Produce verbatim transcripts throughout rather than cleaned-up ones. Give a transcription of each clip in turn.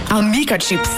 Амбика чипс.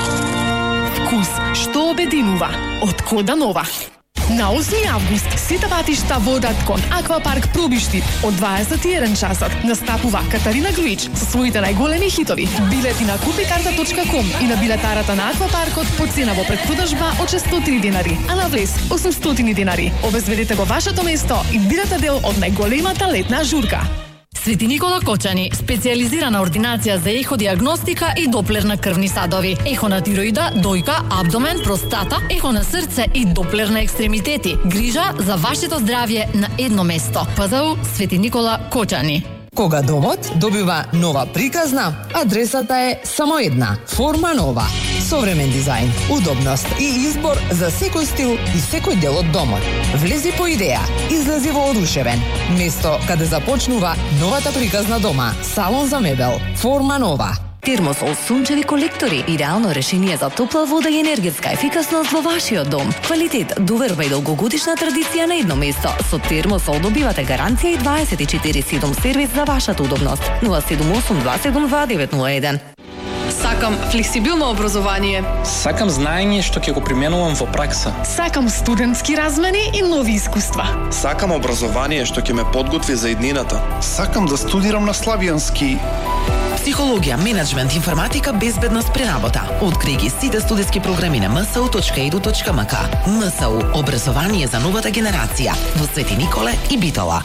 Вкус што обединува од Кода Нова. На осми август сите патишта водат кон Аквапарк Пробишти од дваесет и еден часот. Настапува Катарина Груич со своите најголеми хитови. Билети на купикарта точка ком и на билетарата на Аквапаркот по цена во предпродажба од шестстотини денари, а на влез осумстотини денари. Обезбедете го вашето место и бидете дел од најголемата летна журка. Свети Никола Кочани, специјализирана ординација за еходиагностика и доплер на крвни садови, ехо на тироида, дојка, абдомен, простата, ехо на срце и доплер на екстремитети. Грижа за вашето здравје на едно место. ПЗУ Свети Никола Кочани. Кога домот добива нова приказна, адресата е само една – Форма Нова. Современ дизајн, удобност и избор за секој стил и секој дел од домот. Влези по идеја, излези воодушевен. Место каде започнува новата приказна дома. Салон за мебел. Форма Нова. Термосол сончеви колектори – идеално решение за топла вода и енергетска ефикасност во вашиот дом. Квалитет, доверба и долгогодишна традиција на едно место. Со Термосол добивате гаранција и дваесет и четири седум сервис за вашата удобност. нула седум осум два седум два девет нула еден. Сакам флексибилно образование. Сакам знаење што ќе го применувам во пракса. Сакам студентски размени и нови искуства. Сакам образование што ќе ме подготви за иднината. Сакам да студирам на славјански. Психологија, менеджмент, информатика, безбедност при работа. Откри ги сите студиски програми на ем ес у точка и ду точка ем ка. ем ес у – образование за новата генерација во Свети Николе и Битола.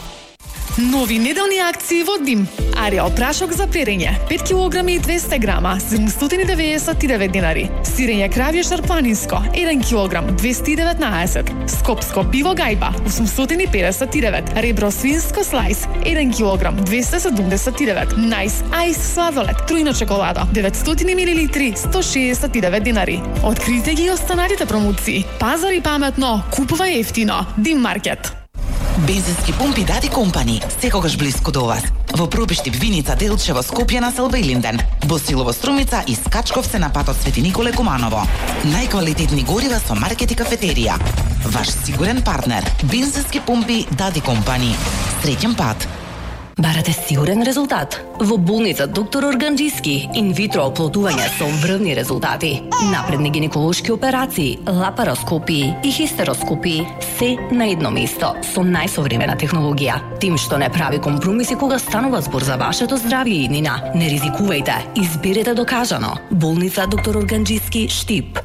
Нови неделни акции во Дим. Ареал прашок за перење пет килограми и двесте грама седумстотини деветдесет и девет денари. Сирење кравје шарпанинско еден килограм двесте и деветнаесет. Скопско пиво гајба осумстотини педесет и девет. Ребро свинско слайс еден килограм двесте седумдесет и девет. Најс ајс сладолед тројна чоколада деветстотини милилитри сто шеесет и девет денари. Открите ги останатите промоции. Пазари паметно, купувај ефтино. Дим маркет. Бензински пумпи Дади Компани, секогаш блиску до вас. Во Пробиштип, Виница, Делчево, Скопје, Населба и Линден. Босилово, Струмица и Скачковце на патот Свети Николе Куманово. Најквалитетни горива со маркет и кафетерија. Ваш сигурен партнер. Бензински пумпи Дади Компани. Среќен пат. Барате сигурен резултат? Во болница доктор Органџиски, инвитро оплодување со врвни резултати, напредни гинеколошки операции, лапароскопии и хистероскопии, се на едно место со најсовремена технологија. Тим што не прави компромиси кога станува збор за вашето здравје и иднина. Не ризикувајте, изберете докажано. Болница доктор Органџиски, Штип.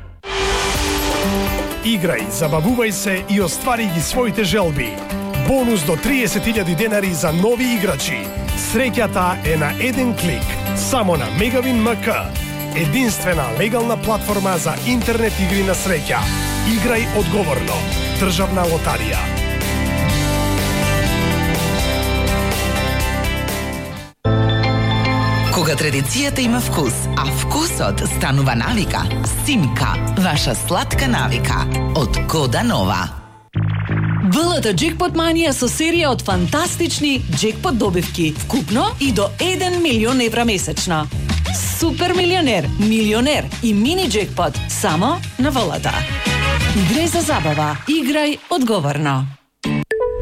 Играј, забавувај се и оствари ги своите желби. Бонус до триесет илјади денари за нови играчи. Среќата е на еден клик. Само на Мегавин ем ка. Единствена легална платформа за интернет игри на среќа. Играј одговорно. Државна лотарија. Кога традицијата има вкус, а вкусот станува навика. Симка, ваша сладка навика. Од Кода Нова. ВЛТ Джекпот Манија со серија од фантастични джекпот добивки, вкупно и до еден милион евра месечно. Супер милионер, милионер и мини джекпот само на ВЛТ. Играј за забава, играј одговорно.